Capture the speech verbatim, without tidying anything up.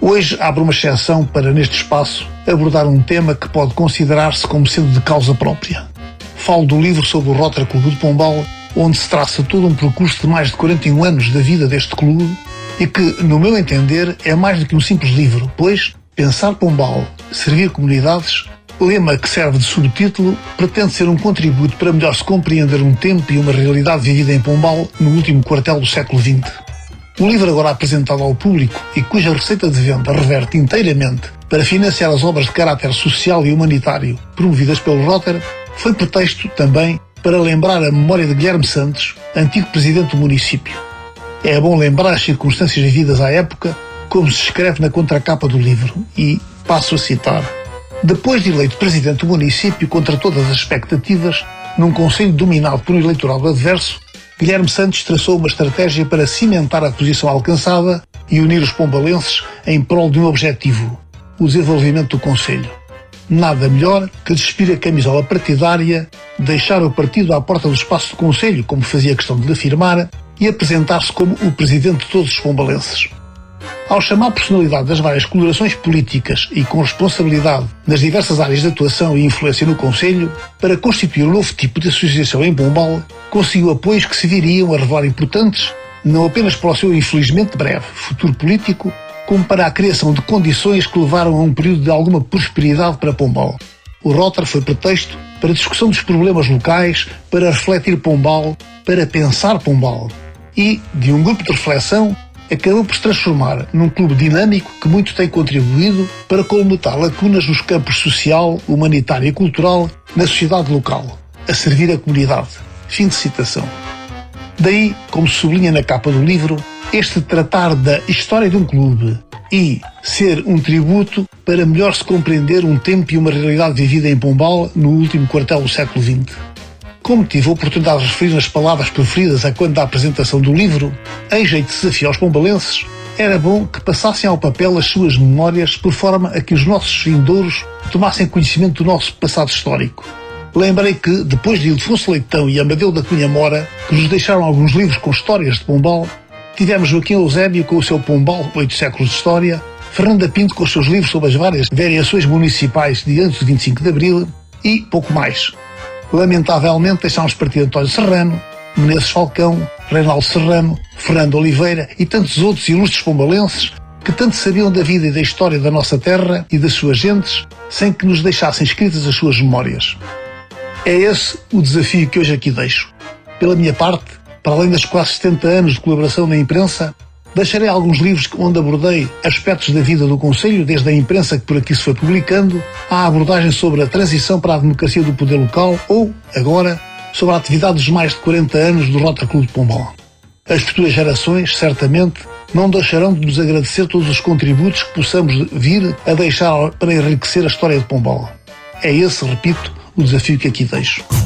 Hoje abro uma exceção para, neste espaço, abordar um tema que pode considerar-se como sendo de causa própria. Falo do livro sobre o Rotary Clube de Pombal, onde se traça todo um percurso de mais de quarenta e um anos da vida deste clube e que, no meu entender, é mais do que um simples livro, pois Pensar Pombal, Servir Comunidades, lema que serve de subtítulo, pretende ser um contributo para melhor se compreender um tempo e uma realidade vivida em Pombal no último quartel do século vinte. O livro agora apresentado ao público e cuja receita de venda reverte inteiramente para financiar as obras de caráter social e humanitário promovidas pelo Rotary, foi pretexto também para lembrar a memória de Guilherme Santos, antigo presidente do município. É bom lembrar as circunstâncias vividas à época, como se escreve na contracapa do livro, e passo a citar. Depois de eleito presidente do município contra todas as expectativas, num conselho dominado por um eleitorado adverso, Guilherme Santos traçou uma estratégia para cimentar a posição alcançada e unir os pombalenses em prol de um objetivo, o desenvolvimento do concelho. Nada melhor que despir a camisola partidária, deixar o partido à porta do espaço do concelho, como fazia questão de afirmar, e apresentar-se como o presidente de todos os pombalenses. Ao chamar a personalidade das várias colorações políticas e com responsabilidade nas diversas áreas de atuação e influência no concelho, para constituir um novo tipo de associação em Pombal, conseguiu apoios que se viriam a revelar importantes, não apenas para o seu infelizmente breve futuro político, como para a criação de condições que levaram a um período de alguma prosperidade para Pombal. O Rotary foi pretexto para a discussão dos problemas locais, para refletir Pombal, para pensar Pombal. E, de um grupo de reflexão, acabou por se transformar num clube dinâmico que muito tem contribuído para colmatar lacunas nos campos social, humanitário e cultural na sociedade local, a servir a comunidade. Fim de citação. Daí, como se sublinha na capa do livro, este tratar da história de um clube e ser um tributo para melhor se compreender um tempo e uma realidade vivida em Pombal no último quartel do século vinte. Como tive a oportunidade de referir nas palavras preferidas a quando da apresentação do livro, em jeito de desafio aos pombalenses, era bom que passassem ao papel as suas memórias por forma a que os nossos vindouros tomassem conhecimento do nosso passado histórico. Lembrei que, depois de Ildefonso Leitão e Amadeu da Cunha Mora, que nos deixaram alguns livros com histórias de Pombal, tivemos Joaquim Eusébio com o seu Pombal, oito séculos de história, Fernanda Pinto com os seus livros sobre as várias variações municipais de antes do vinte e cinco de Abril e pouco mais. Lamentavelmente deixámos partir António Serrano, Menezes Falcão, Reinaldo Serrano, Fernando Oliveira e tantos outros ilustres pombalenses que tanto sabiam da vida e da história da nossa terra e das suas gentes, sem que nos deixassem escritas as suas memórias. É esse o desafio que hoje aqui deixo. Pela minha parte, para além das quase setenta anos de colaboração na imprensa, deixarei alguns livros onde abordei aspectos da vida do concelho, desde a imprensa que por aqui se foi publicando, à abordagem sobre a transição para a democracia do poder local ou, agora, sobre a atividade dos mais de quarenta anos do Rotary Clube de Pombal. As futuras gerações, certamente, não deixarão de nos agradecer todos os contributos que possamos vir a deixar para enriquecer a história de Pombal. É esse, repito, o desafio que aqui deixo.